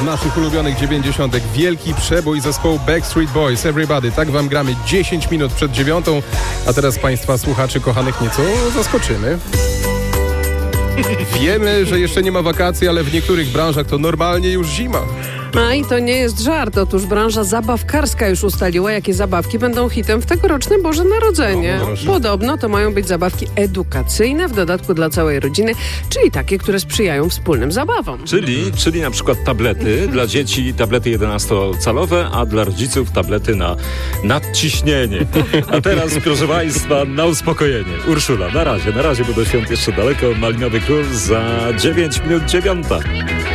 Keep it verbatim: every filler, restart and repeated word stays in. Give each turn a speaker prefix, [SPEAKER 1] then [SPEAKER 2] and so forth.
[SPEAKER 1] naszych ulubionych dziewięćdziesiątek. Wielki przebój zespołu Backstreet Boys, Everybody. Tak wam gramy dziesięć minut przed dziewiątą, a teraz państwa słuchaczy kochanych nieco zaskoczymy. Wiemy, że jeszcze nie ma wakacji, ale w niektórych branżach to normalnie już zima.
[SPEAKER 2] A i to nie jest żart. Otóż branża zabawkarska już ustaliła, jakie zabawki będą hitem w tegoroczne Boże Narodzenie.
[SPEAKER 1] No,
[SPEAKER 2] Podobno to mają być zabawki edukacyjne, w dodatku dla całej rodziny, czyli takie, które sprzyjają wspólnym zabawom.
[SPEAKER 3] Czyli, czyli na przykład tablety dla dzieci, tablety jedenastocalowe, a dla rodziców tablety na nadciśnienie. A teraz, proszę Państwa, na uspokojenie. Urszula, na razie, na razie, bo do świąt jeszcze daleko. Malinowy Król za dziewięć minut dziewiąta.